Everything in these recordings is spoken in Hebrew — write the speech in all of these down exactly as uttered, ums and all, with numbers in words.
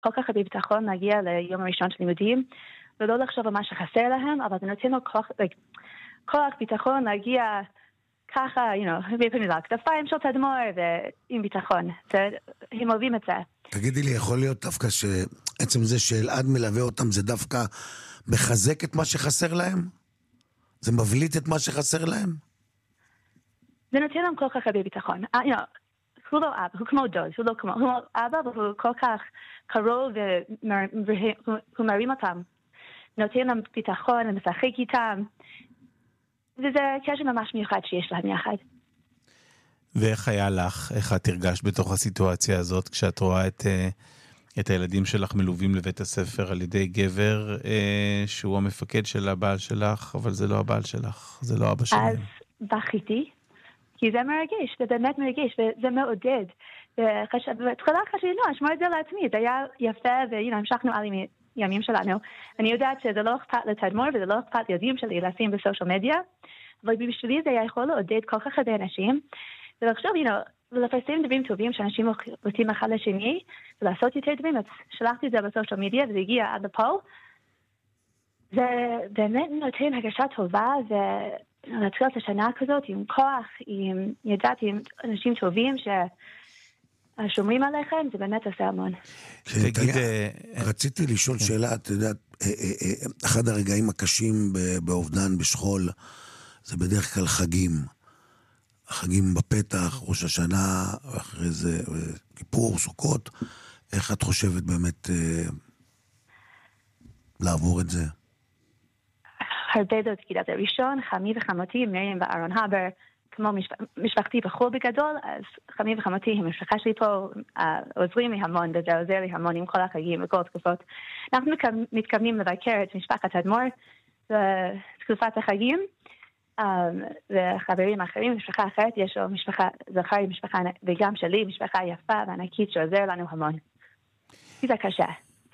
כל כך הרבה ביטחון להגיע ליום הראשון של לימודים, ולא לחשוב על מה שחסר להם, אבל זה נותן לו כוח, like, כוח ביטחון להגיע ככה, you know, בפנים לכתפיים של תדמור ועם ביטחון. הם אוהבים את זה. תגידי לי, יכול להיות דווקא שעצם זה שאלעד מלווה אותם, זה דווקא מחזק את מה שחסר להם? זה מבליט את מה שחסר להם? זה נותן להם כל כך הרבה ביטחון. You know, הוא לא אבא, הוא כמו דוד, הוא לא כמו, הוא אבא, והוא כל כך קרוב והוא מרים אותם. נותן להם ביטחון, הם משחק איתם. וזה קשר ממש מיוחד שיש להם יחד. ואיך היה לך, איך את הרגשת בתוך הסיטואציה הזאת, כשאת רואה את, את הילדים שלך מלווים לבית הספר על ידי גבר, שהוא המפקד של הבעל שלך, אבל זה לא הבעל שלך, זה לא אבא שלהם. אז בכיתי, כי זה מרגש, זה באמת מרגש, וזה מעודד. ובתחילה חשבתי, לא, אשמור את זה לעצמי, זה היה יפה, והמשכנו על ימים שלנו. אני יודעת שזה לא אכפת לתדמור, וזה לא אכפת לילדים שלי לשים בסושיאל מדיה, אבל בשבילי זה היה יכול לעודד כל כך הרבה אנשים, ולחשוב, you know, ולפרסם דברים טובים שאנשים רוצים אחד לשני, ולעשות יותר דברים, אז שלחתי את זה בסושיאל מדיה, וזה הגיע עד לפה. זה באמת נותן הרגשה טובה, ולהתחיל את השנה כזאת עם כוח, עם, ידעתי, עם אנשים טובים ששומרים עליכם, זה באמת עושה המון. רציתי לשאול שאלה, את יודעת, אחד הרגעים הקשים באובדן, בשכול, זה בדרך כלל חגים. החגים בפתח, ראש השנה, אחרי זה כיפור, סוכות. איך את חושבת באמת אה, לעבור את זה? הרבה זאת, כי זה ראשון, חמי וחמותי, מרים וארון הבר, כמו משפ... משפחתי בחול בגדול, אז חמי וחמותי, המשפחה שלי פה, עוזרים לי המון, וזה עוזר לי המון עם כל החגים וכל התקופות. אנחנו מתכוונים לבקר את משפחת אדמור בתקופת החגים, Um, וחברים אחרים, משפחה אחרת, יש לו משפחה, זכרי משפחה, וגם שלי, משפחה יפה וענקית שעוזר לנו המון. זה קשה.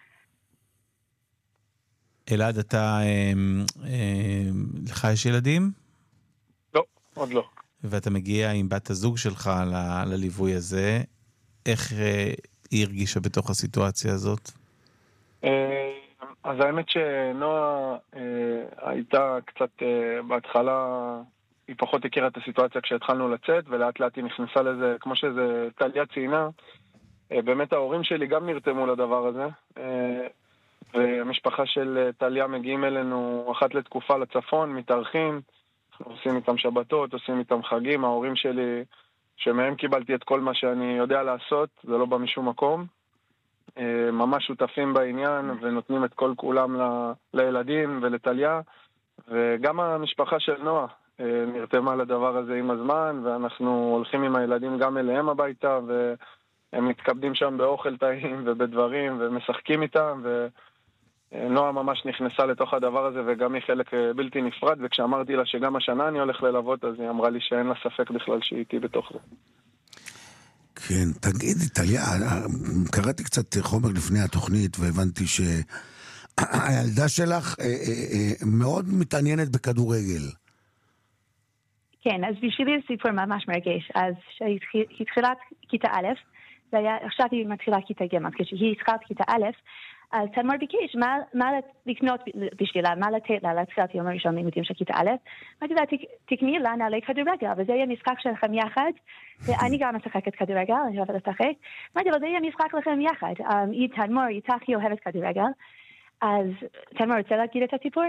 אלעד, אתה, אה, אה, לך יש ילדים? לא, עוד לא. ואתה מגיע עם בת הזוג שלך ל- לליווי הזה, איך אה, היא הרגישה בתוך הסיטואציה הזאת? אה... אז האמת שנועה אה, הייתה קצת אה, בהתחלה, היא פחות הכירה את הסיטואציה כשהתחלנו לצאת, ולאט לאט היא נכנסה לזה, כמו שזה טליה ציינה, אה, באמת ההורים שלי גם נרתמו לדבר הזה, אה, והמשפחה של טליה מגיעים אלינו אחת לתקופה לצפון, מתארחים, אנחנו עושים איתם שבתות, עושים איתם חגים, ההורים שלי, שמהם קיבלתי את כל מה שאני יודע לעשות, זה לא בא משום מקום, ממש שותפים בעניין ונותנים את כל כולם ל, לילדים ולטליה, וגם המשפחה של נועה נרתמה לדבר הזה עם הזמן, ואנחנו הולכים עם הילדים גם אליהם הביתה, והם מתכבדים שם באוכל טעים ובדברים ומשחקים איתם, ונועה ממש נכנסה לתוך הדבר הזה, וגם היא חלק בלתי נפרד, וכשאמרתי לה שגם השנה אני הולך ללוות, אז היא אמרה לי שאין לה ספק בכלל שהיא איתי בתוך זה. כן, תגידי, טליה, קראתי קצת חומר לפני התוכנית, והבנתי שהילדה שלך אה, אה, אה, מאוד מתעניינת בכדורגל. כן, אז בשבילי זה סיפור ממש מרגש. אז שהתחילה כיתה א', זה היה, עכשיו היא מתחילה כיתה ג', כשהיא התחילה כיתה א', אז תדמור ביקש, מה, מה לקנות בשבילה, מה לתת לה, להתחילת יום הראשון לימודים של כיתה א', אמרתי לה, תקני לה נעלי כדורגל, וזה יהיה משחק שלכם יחד, ואני גם משחקת כדורגל, אני אוהבת לשחק, אמרתי לה, זה יהיה משחק לכם יחד, היא תדמור, איתך היא אוהבת כדורגל, אז תדמור, רוצה להגיד את הסיפור?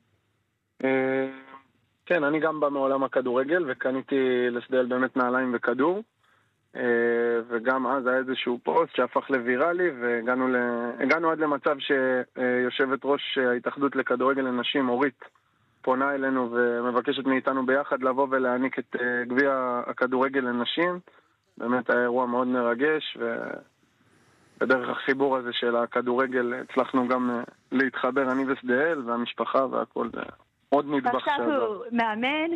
כן, אני גם בא מעולם הכדורגל, וקניתי לסדל באמת נעליים וכדור, וגם אז היה איזשהו פוסט שהפך לוויראלי, והגענו ל... הגענו עד למצב שיושבת ראש ההתאחדות לכדורגל לנשים, אורית, פונה אלינו ומבקשת מאיתנו ביחד לבוא ולהעניק את גביע הכדורגל לנשים. באמת היה אירוע מאוד מרגש, ובדרך החיבור הזה של הכדורגל הצלחנו גם להתחבר, אני וסדאל והמשפחה והכל, עוד נדבך שעבר. עכשיו הוא מאמן.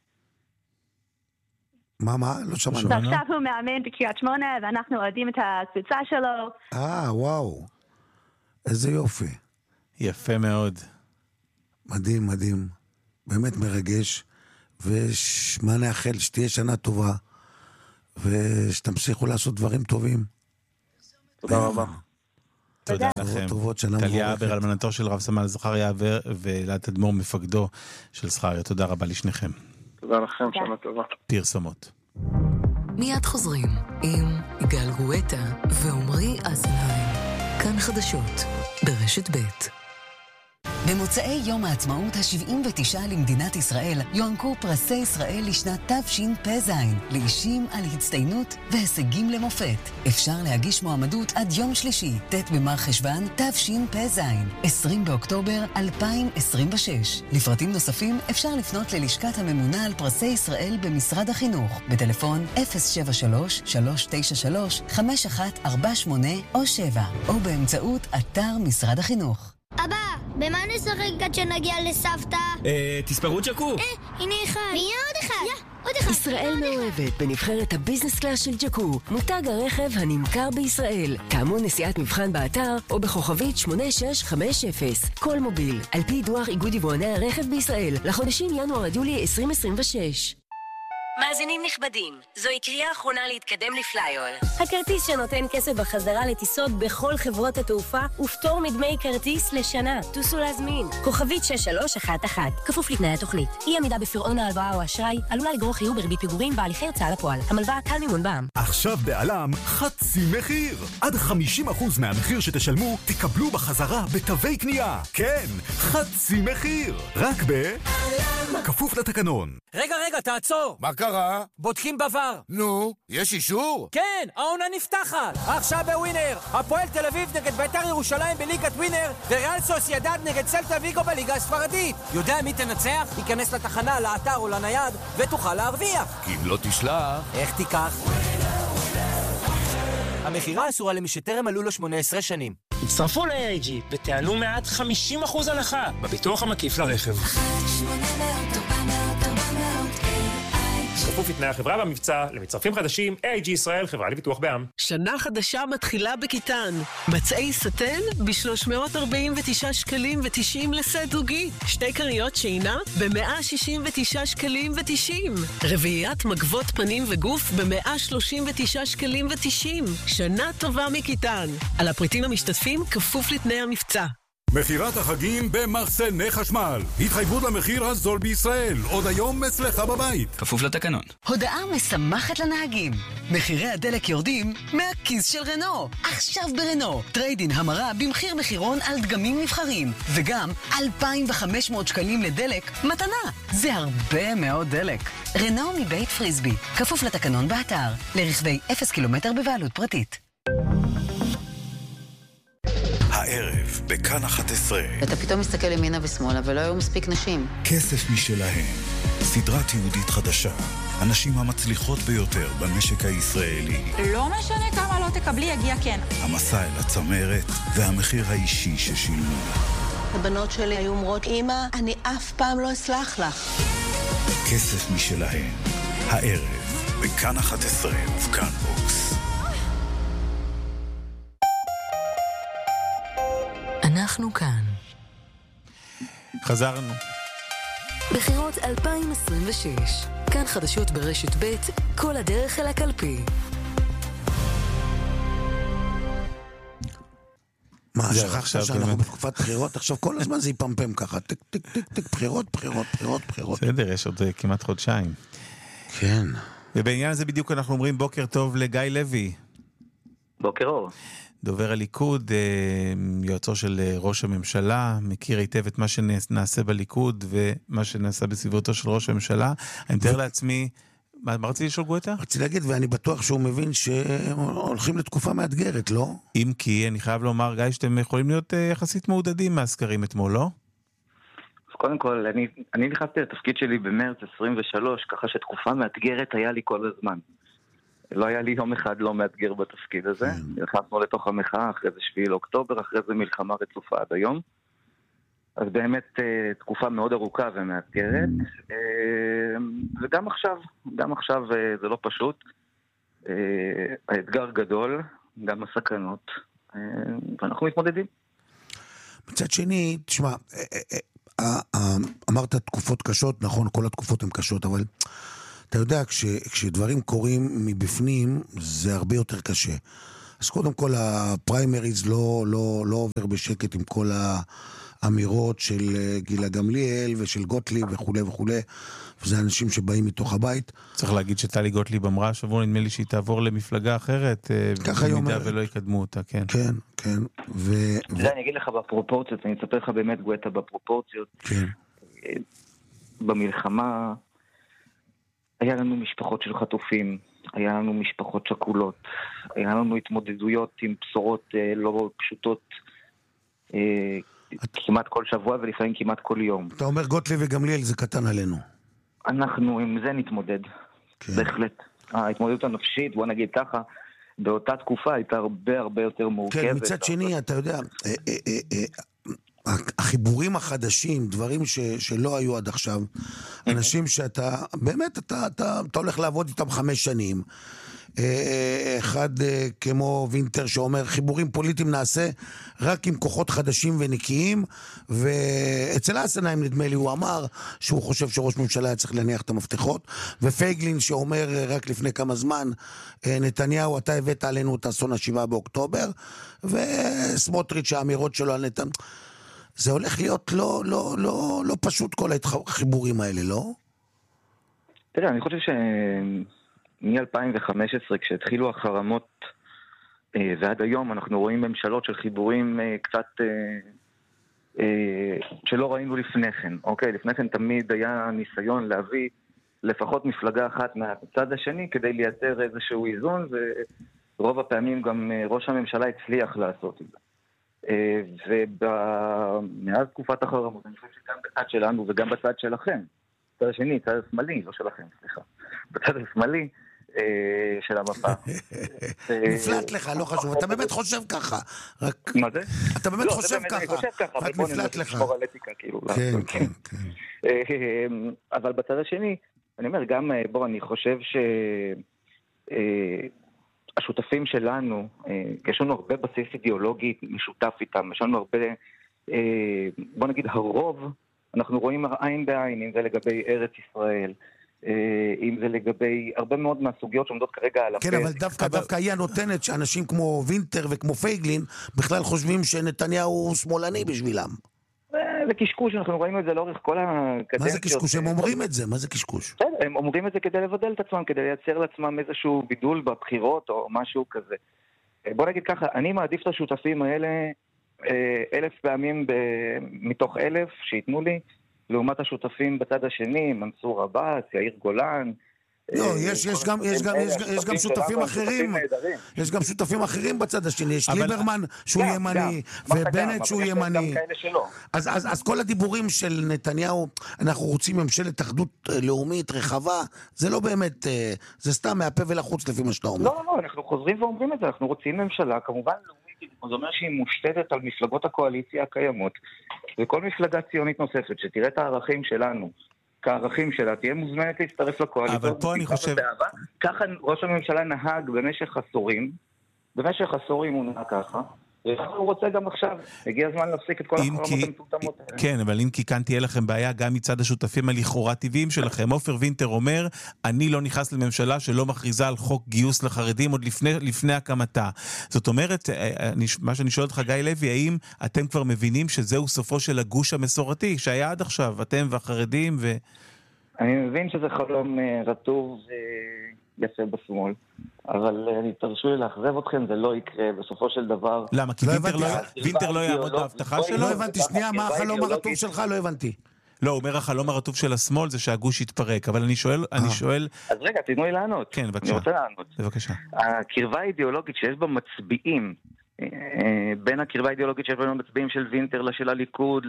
מה, מה? לא שמענו. ועכשיו הוא מאמן בקריית שמונה, ואנחנו אוהדים את הקבוצה שלו. אה, וואו. איזה יופי. יפה מאוד. מדהים, מדהים. באמת מרגש. ומה נאחל? שתהיה שנה טובה. ושתמשיכו לעשות דברים טובים. תודה רבה. תודה לכם. טליה אבל, אלמנתו של רב סמל זכריה ואלעד תדמור מפקדו של זכריה. תודה רבה לשניכם. תודה לכם, שנה טובה. פרסומות. מיד חוזרים עם יגאל גואטה ועומרי אזנהיים. כאן חדשות ברשת ב'. במוצאי יום העצמאות ה-שבעים ותשע למדינת ישראל יוענקו פרסי ישראל לשנת תשפ"ז לאישים על הצטיינות והישגים למופת. אפשר להגיש מועמדות עד יום שלישי, ט' במר חשוון תשפ"ז, עשרים באוקטובר אלפיים עשרים ושש. לפרטים נוספים אפשר לפנות ללשכת הממונה על פרסי ישראל במשרד החינוך בטלפון אפס שבע שלוש שלוש תשע שלוש חמש אחת ארבע שמונה או שבע או באמצעות אתר משרד החינוך. אבא, במה נשחק עד שנגיע לסבתא? אה, תספרו ג'קו. אה, הנה אחד. ויהיה עוד אחד. יא, עוד אחד. ישראל מאוהבת בנבחרת הביזנס קלאס של ג'קו, מותג הרכב הנמכר בישראל. טעמו נסיעת מבחן באתר או בכוכבית שמונה שש חמש אפס. כל מוביל, על פי דוח איגוד יבואני הרכב בישראל, לחודשים ינואר עד יולי עשרים עשרים ושש. מאזינים נכבדים, זוהי קריאה אחרונה להתקדם לפליול. הכרטיס שנותן כסף בחזרה לטיסות בכל חברות התעופה ופטור מדמי כרטיס לשנה. טוסו להזמין. כוכבית שש שלוש אחת אחת. כפוף לתנאי התוכנית. אי עמידה בפירעון ההלוואה או אשראי עלולה לגרור חיוב בריבית פיגורים בהליכי הוצאה לפועל. המלוואה קל מימון בע"מ. עכשיו בעלם חצי מחיר. עד חמישים אחוז מהמחיר שתשלמו תקבלו בחזרה בתווי קנייה. כן, חצי מחיר. רק ב... כפוף לתקנון. רגע, רגע, תעצור. מה קרה? בודקים בבר. נו, יש אישור? כן, העונה נפתחת. עכשיו בווינר. הפועל תל אביב נגד בית"ר ירושלים בליגת ווינר, וריאל סוסיידד נגד סלטה ויגו בליגה הספרדית. יודע מי תנצח? ייכנס לתחנה, לאתר או לנייד, ותוכל להרוויח. כי אם לא תשלח... איך תיקח? המחירה אסורה למי שטרם מלאו לו שמונה עשרה שנים. הצטרפו ל-איי איי ג'י ותענו מעט חמישים אחוז הנחה בביטוח המקיף לרכב. כפוף לתנאי החברה במבצע, למצטרפים חדשים, איי איי ג'י ישראל, חברה לביטוח בע"מ. שנה חדשה מתחילה בכיתן. מצעי סטן ב-שלוש מאות ארבעים ותשעה שקלים ותשעים לסט זוגי. שתי קריות שינה ב-מאה שישים ותשעה שקלים ותשעים. רביעיית מגבות פנים וגוף ב-מאה שלושים ותשעה שקלים ותשעים. שנה טובה מכיתן. על הפריטים המשתתפים כפוף לתנאי המבצע. מחירת החגים במחסני חשמל. התחייבות למחיר הזול בישראל. עוד היום אצלך בבית. כפוף לתקנון. הודעה משמחת לנהגים. מחירי הדלק יורדים מהכיס של רנו. עכשיו ברנו. טריידין המרה במחיר מחירון על דגמים נבחרים. וגם אלפיים וחמש מאות שקלים לדלק מתנה. זה הרבה מאוד דלק. רנו מבית פריסבי. כפוף לתקנון באתר. לרכבי אפס קילומטר בבעלות פרטית. הערב בכאן אחת עשרה. אתה פתאום מסתכל ימינה ושמאלה ולא היו מספיק נשים. כסף משלהם. סדרה תיעודית חדשה. הנשים המצליחות ביותר במשק הישראלי. לא משנה כמה לא תקבלי, יגיע כן. המסע אל הצמרת והמחיר האישי ששילמו. הבנות שלי היו אומרות, אמא, אני אף פעם לא אסלח לך. כסף משלהם. הערב בכאן אחת עשרה ובכאן בוקס. אנחנו כאן. חזרנו. בחירות אלפיים עשרים ושש. כאן חדשות ברשת ב', כל הדרך אל הקלפי. מה, שכחת שאנחנו בתקופת בחירות? עכשיו כל הזמן זה יפמפם ככה. טק, טק, טק, טק, בחירות, בחירות, בחירות, בחירות. בסדר, יש עוד כמעט חודשיים. כן. ובעניין הזה בדיוק אנחנו אומרים בוקר טוב לגיא לוי. בוקר אור. דובר הליכוד, יועצו של ראש הממשלה, מכיר היטב את מה שנעשה בליכוד ומה שנעשה בסביבתו של ראש הממשלה. אני מתאר לעצמי, מה רציתי לשאול גואטה? רציתי להגיד, ואני בטוח שהוא מבין שהולכים לתקופה מאתגרת, לא? אם כי, אני חייב לומר, גיא, שאתם יכולים להיות יחסית מעודדים מהסקרים אתמול, לא? אז קודם כל, אני, אני נכנסתי לתפקיד שלי במרץ עשרים ושלוש, ככה שתקופה מאתגרת היה לי כל הזמן. לא היה לי יום אחד לא מאתגר בתפקיד הזה. נכנסנו לתוך המחאה, אחרי זה שביעי לאוקטובר, אחרי זה מלחמה רצופה עד היום. אז באמת תקופה מאוד ארוכה ומאתגרת. וגם עכשיו, גם עכשיו זה לא פשוט. האתגר גדול, גם הסכנות, ואנחנו מתמודדים. מצד שני, תשמע, אמרת תקופות קשות, נכון, כל התקופות הן קשות, אבל אתה יודע, כש, כשדברים קורים מבפנים, זה הרבה יותר קשה. אז קודם כל הפריימריז לא, לא, לא עובר בשקט עם כל האמירות של גילה גמליאל ושל גוטליב וכו' וכו'. וזה אנשים שבאים מתוך הבית. צריך להגיד שטלי גוטליב אמרה השבוע, נדמה לי שהיא תעבור למפלגה אחרת, במידה ולא יקדמו אותה, כן. כן, כן. זה אני אגיד לך בפרופורציות, אני אספר לך באמת גואטה בפרופורציות. כן. במלחמה היה לנו משפחות של חטופים, היה לנו משפחות שכולות, היה לנו התמודדויות עם בשורות לא פשוטות, כמעט כל שבוע ולפעמים כמעט כל יום. אתה אומר גוטליב וגמליאל זה קטן עלינו. אנחנו עם זה נתמודד, כן. בהחלט. ההתמודדות הנפשית, בוא נגיד ככה, באותה תקופה הייתה הרבה הרבה יותר מורכבת. כן, מצד שני, אתה יודע, החיבורים החדשים, דברים ש, שלא היו עד עכשיו, אנשים שאתה, באמת, אתה, אתה, אתה הולך לעבוד איתם חמש שנים, אחד כמו וינטר שאומר חיבורים פוליטיים נעשה רק עם כוחות חדשים ונקיים, ואצל הסנאים נדמה לי הוא אמר שהוא חושב שראש ממשלה היה צריך להניח את המפתחות, ופייגלין שאומר רק לפני כמה זמן נתניהו אתה הבאת עלינו את אסון השבעה באוקטובר, וסמוטריץ' האמירות שלו על נתניהו, זה הולך להיות לא, לא, לא, לא פשוט כל החיבורים האלה, לא? תראה, אני חושב ש... מ-אלפיים וחמש עשרה כשהתחילו החרמות ועד היום אנחנו רואים ממשלות של חיבורים קצת שלא ראינו לפני כן. אוקיי, לפני כן תמיד היה ניסיון להביא לפחות מפלגה אחת מהצד השני כדי לייצר איזשהו איזון, ורוב הפעמים גם ראש הממשלה הצליח לעשות את זה. ומאז תקופת החרמות אני חושב שגם בצד שלנו וגם בצד שלכם, בצד השני, בצד השמאלי, לא שלכם, סליחה, בצד השמאלי של המפה. נפלט לך, לא חשוב, אתה באמת חושב ככה. מה זה? אתה באמת חושב ככה, רק נפלט לך. כן, כן, כן. אבל בצד השני, אני אומר, גם בוא, אני חושב שהשותפים שלנו, יש לנו הרבה בסיס אידיאולוגי משותף איתם, יש לנו הרבה, בוא נגיד, הרוב, אנחנו רואים עין בעין, אם זה לגבי ארץ ישראל, אם זה לגבי הרבה מאוד מהסוגיות שעומדות כרגע על הפרק. כן, אבל דווקא, דווקא היא הנותנת שאנשים כמו וינטר וכמו פייגלין בכלל חושבים שנתניהו הוא שמאלני בשבילם. זה קשקוש, אנחנו רואים את זה לאורך כל הקדנציות. מה זה קשקוש? הם אומרים את זה, מה זה קשקוש? הם אומרים את זה כדי לבדל את עצמם, כדי לייצר לעצמם איזשהו בידול בבחירות או משהו כזה. בוא נגיד ככה, אני מעדיף את השותפים האלה אלף פעמים מתוך אלף שיתנו לי, לעומת השותפים בצד השני, מנסור עבאס, יאיר גולן. לא, יש, יש גם, יש גם, יש גם שותפים אחרים, יש גם שותפים אחרים בצד השני, יש ליברמן שהוא ימני, ובנט שהוא ימני. אז, אז, אז כל הדיבורים של נתניהו, אנחנו רוצים ממשלת אחדות לאומית רחבה, זה לא באמת, זה סתם מהפה ולחוץ לפי מה שאתה אומר. לא, לא, אנחנו חוזרים ואומרים את זה, אנחנו רוצים ממשלה, כמובן לאומית, זאת אומרת שהיא מושתתת על מפלגות הקואליציה הקיימות, וכל מפלגה ציונית נוספת שתראה את הערכים שלנו, כערכים שלה, תהיה מוזמנת להצטרף לקואליציה. אבל פה אני חושב... ככה ראש הממשלה נהג במשך עשורים, במשך עשורים הוא נהג ככה, הוא רוצה גם עכשיו, הגיע הזמן להפסיק את כל החרמות המטומטמות האלה. כן, אבל אם כי כאן תהיה לכם בעיה גם מצד השותפים הלכאורה טבעיים שלכם. עופר וינטר אומר, אני לא נכנס לממשלה שלא מכריזה על חוק גיוס לחרדים עוד לפני, לפני הקמתה. זאת אומרת, מה שאני שואל אותך גיא לוי, האם אתם כבר מבינים שזהו סופו של הגוש המסורתי, שהיה עד עכשיו, אתם והחרדים ו... אני מבין שזה חלום רטוב יפה בשמאל, אבל תרשו לי לאכזב אתכם, זה לא יקרה בסופו של דבר. למה? כי וינטר לא יעמוד בהבטחה שלו? לא הבנתי, שנייה, מה החלום הרטוב שלך? לא הבנתי. לא, הוא אומר החלום הרטוב של השמאל זה שהגוש יתפרק, אבל אני שואל, אני שואל... אז רגע, תתנו לי לענות. כן, בבקשה. אני רוצה לענות. בבקשה. הקרבה האידיאולוגית שיש בה מצביעים, בין הקרבה האידיאולוגית שיש בה מצביעים של וינטר לשל הליכוד,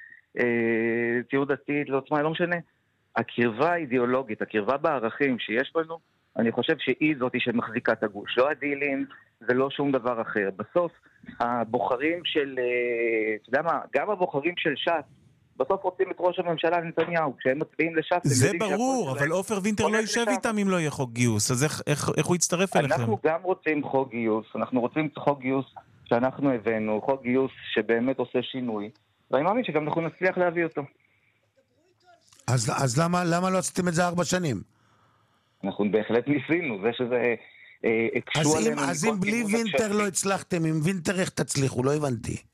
לציוד דתית, לעוצמה, לא משנה. הקרבה האידיאולוגית, הקרבה בערכים שיש בנו, אני חושב שהיא זאת שמחזיקה את הגוש. לא הדילים, זה לא שום דבר אחר. בסוף, הבוחרים של, אתה יודע מה, גם הבוחרים של ש"ס, בסוף רוצים את ראש הממשלה נתניהו. כשהם מצביעים לש"ס... זה ברור, אבל עופר וינטר לא יישב איתם אם לא יהיה חוק גיוס. אז איך, איך, איך הוא יצטרף אליכם? אנחנו גם רוצים חוק גיוס. אנחנו רוצים חוק גיוס שאנחנו הבאנו, חוק גיוס שבאמת עושה שינוי. ואני מאמין שגם אנחנו נצליח להביא אותו. אז, אז למה, למה לא עשיתם את זה ארבע שנים? אנחנו בהחלט ניסינו, זה שזה אז אם בלי וינטר לא הצלחתם, עם וינטר איך תצליחו? לא הבנתי.